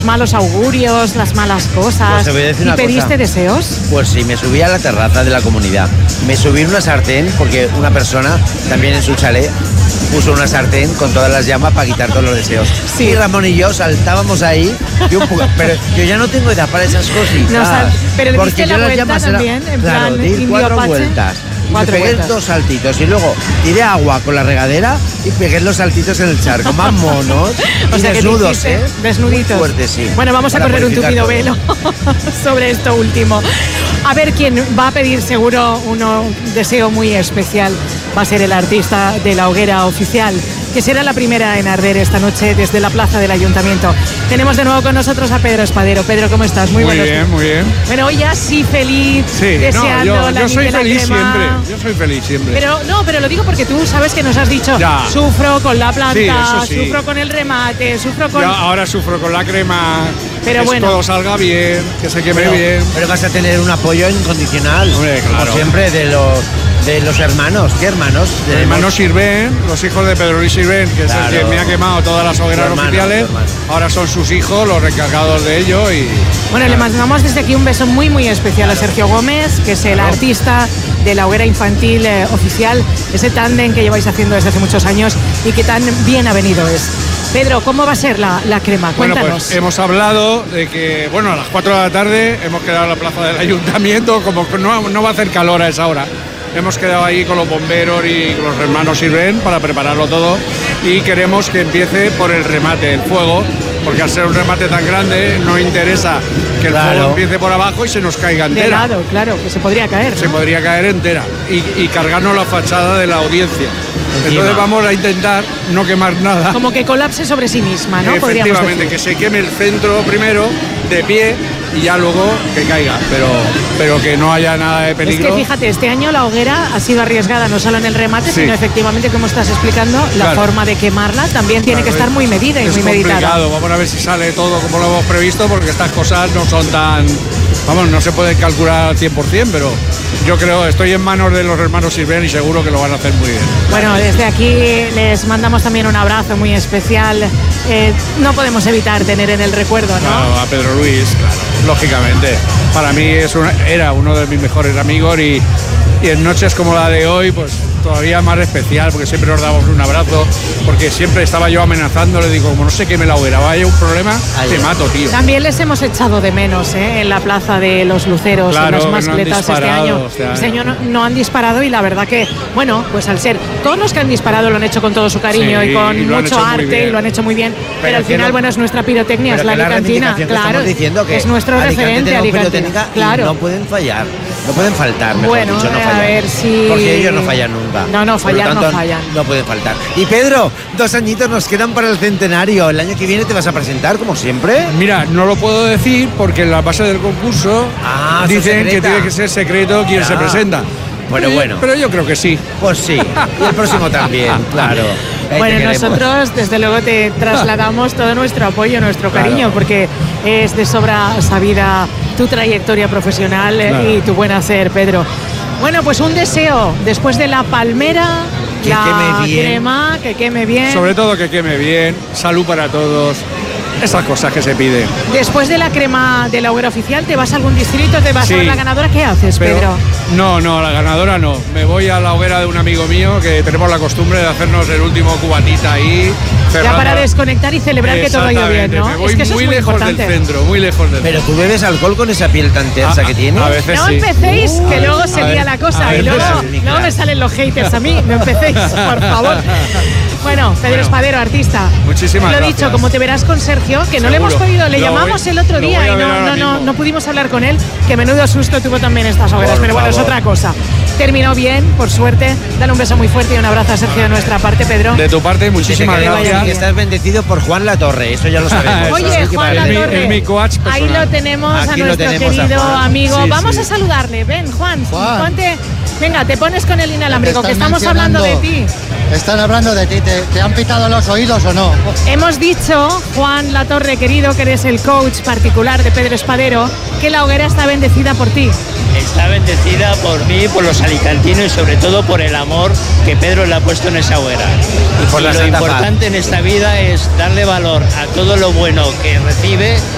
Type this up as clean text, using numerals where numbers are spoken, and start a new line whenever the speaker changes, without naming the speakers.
malos augurios, las malas cosas.
Pues te voy a decir una
¿Y pediste
cosa.
deseos?
Pues sí, me subí a la terraza de la comunidad. Me subí en una sartén porque una persona, también en su chalet, puso una sartén con todas las llamas para quitar todos los deseos.
Sí.
Y Ramón y yo saltábamos ahí. Pero yo ya no tengo edad para esas cositas.
No, pero le
porque
diste
yo
la
las
vuelta
llamas
también, en
claro,
plan
di
indio
4
Apache.
vueltas. Y
4
me pegué
vueltas.
2 saltitos y luego tiré agua con la regadera y pegué los saltitos en el charco. Más monos.
O
Y
sea que te
desnudos,
hiciste
¿eh?
desnuditos.
Muy fuerte, sí.
Bueno, vamos a
Para
correr un
purificar
tupido
todo.
velo sobre esto último. A ver quién va a pedir seguro un deseo muy especial. Va a ser el artista de la hoguera oficial, que será la primera en arder esta noche desde la plaza del Ayuntamiento. Tenemos de nuevo con nosotros a Pedro Espadero. Pedro, ¿cómo estás? Muy buenos días.
Muy bien.
Bueno, hoy ya sí feliz,
Sí,
deseando
no,
la
yo soy
Miguel
feliz
crema.
siempre. Yo soy feliz siempre.
Pero lo digo porque tú sabes que nos has dicho,
Ya.
sufro con la planta,
Sí, eso sí.
sufro con el remate, sufro con...
Yo ahora sufro con la crema,
Pero
que
bueno.
todo salga bien, que se queme
Pero,
bien.
pero vas a tener un apoyo incondicional.
Hombre, claro.
Como siempre, de los hermanos. ¿Qué hermanos?
Mis hermanos Sirven, los hijos de Pedro Luis Sirven, que
Claro.
es el que me ha quemado todas las hogueras
Tu hermano,
oficiales.
tu hermano.
Ahora son sus hijos los encargados de ello y
Bueno, le mandamos desde aquí un beso muy muy especial a Sergio Gómez, que es el artista de la hoguera infantil oficial, ese tándem que lleváis haciendo desde hace muchos años y que tan bien ha venido es. Pedro, ¿cómo va a ser la crema?
bueno,
Cuéntanos.
pues hemos hablado de que, bueno, a las 4 de la tarde hemos quedado en la plaza del Ayuntamiento, como que no va a hacer calor a esa hora. Hemos quedado ahí con los bomberos y con los hermanos Sirven para prepararlo todo y queremos que empiece por el remate, el fuego, porque al ser un remate tan grande no interesa que el
Claro.
fuego empiece por abajo y se nos caiga
de
entera.
lado, claro, que se podría caer,
Se
¿no?
podría caer entera y cargarnos la fachada de la audiencia.
Encima.
Entonces vamos a intentar no quemar nada.
Como que colapse sobre sí misma, ¿no? Podríamos
Efectivamente,
decir.
que se queme el centro primero, de pie, y ya luego que caiga, pero que no haya nada de
Es
peligro.
que fíjate, este año la hoguera ha sido arriesgada no solo en el remate,
Sí.
sino efectivamente, como estás explicando, la
Claro.
forma de quemarla también tiene que
Claro,
estar muy medida y
es
muy meditada.
complicado. Vamos a ver si sale todo como lo hemos previsto, porque estas cosas no son tan... Vamos, no se pueden calcular al 100%, pero yo creo, estoy en manos de los hermanos Sirven y seguro que lo van a hacer muy bien.
Bueno, desde aquí les mandamos también un abrazo muy especial. No podemos evitar tener en el recuerdo, ¿no?
Claro, a Pedro Luis, claro, lógicamente. Para mí era uno de mis mejores amigos y en noches como la de hoy, pues todavía más especial, porque siempre nos damos un abrazo, porque siempre estaba yo amenazando, le digo, como no sé qué me la hoguera, vaya un problema,
Ahí
te
va.
mato, tío.
También les hemos echado de menos en la plaza de los Luceros,
Claro,
en los
que no han
mascletas este
disparado
año.
este año.
Este año no han disparado y la verdad que, bueno, pues al ser todos los que han disparado lo han hecho con todo su cariño
Sí,
y con
y lo han
mucho
hecho muy
arte
bien.
y lo han hecho muy bien. Pero al
que
final,
no-
bueno, es nuestra pirotecnia, es
Pero
la
que la
alicantina.
reivindicación que
Claro,
estamos diciendo que
es nuestro
Alicante
referente,
tenemos
Alicante.
pirotécnica y
Claro.
no pueden fallar, no pueden faltar, mejor
Bueno,
dicho, no
a
fallar.
ver si-
Porque ellos no fallan nunca.
No,
Por lo
fallar no
tanto,
fallan.
No pueden faltar. Y Pedro, 2 añitos nos quedan para el centenario. El año que viene te vas a presentar, como siempre.
Mira, no lo puedo decir porque en la base del concurso
Ah,
dicen que
secreta.
tiene que ser secreto quién
Ya.
se presenta.
Bueno, bueno.
Pero yo creo que sí.
Pues sí. Y el próximo también, claro. Ahí
Bueno,
te queremos.
nosotros desde luego te trasladamos todo nuestro apoyo, nuestro
Claro.
cariño, porque es de sobra sabida tu trayectoria profesional
Claro.
y tu buen hacer, Pedro. Bueno, pues un deseo, después de la palmera,
Que
la
queme bien.
crema, que queme bien.
Sobre todo que queme bien, salud para todos, esas cosas que se piden.
Después de la crema de la hoguera oficial, ¿te vas a algún distrito? ¿Te vas a
Sí.
ver la ganadora? ¿Qué haces,
Pero
Pedro?
no, la ganadora no. Me voy a la hoguera de un amigo mío que tenemos la costumbre de hacernos el último cubatita ahí.
Ya
cerrando-
para desconectar y celebrar que todo ha ido bien,
Exactamente,
¿no?
Me voy
Es que eso
muy
es muy
lejos
importante.
del centro, muy lejos del
Pero
centro.
tú bebes alcohol con esa piel tan tersa que tienes.
A veces
No
sí.
empecéis, que
A
luego
ver,
se
a
lía
ver,
la
a
cosa y
ver,
luego,
sí,
luego me salen los haters a mí. No empecéis, por favor. Bueno, Pedro
Bueno,
Espadero, artista.
muchísimas
Lo he
gracias.
dicho, como te verás con Sergio, que no le hemos
Seguro.
podido, le
Lo
llamamos
voy-
el otro
lo
día
voy a
y
ver ahora
no
mismo.
pudimos hablar con él, que menudo susto tuvo también estas hogueras,
Por
pero bueno, es
favor.
otra cosa. Terminó bien, por suerte. Dale un beso muy fuerte y un abrazo a Sergio de nuestra parte, Pedro.
De tu parte,
Y que te
muchísimas
quede
vaya
gracias.
que estás bendecido por Juan Latorre, eso ya lo sabemos.
Oye,
Así que
Juan
para
es mi-
Latorre,
es mi coach
ahí
personal.
lo tenemos a
Aquí lo
nuestro
tenemos a
querido
Juan.
amigo.
Sí,
Vamos
sí.
a saludarle. Ven, Juan,
Juan.
ponte. Venga, te pones con el inalámbrico, que
Están
estamos hablando de ti.
Están hablando de ti. ¿Te han pitado los oídos o no?
Hemos dicho, Juan Latorre, querido, que eres el coach particular de Pedro Espadero, que la hoguera está bendecida por ti.
Está bendecida por mí, por los alicantinos y sobre todo por el amor que Pedro le ha puesto en esa hoguera.
Y por
Y
la
lo
Santa Paz.
importante en esta vida es darle valor a todo lo bueno que recibe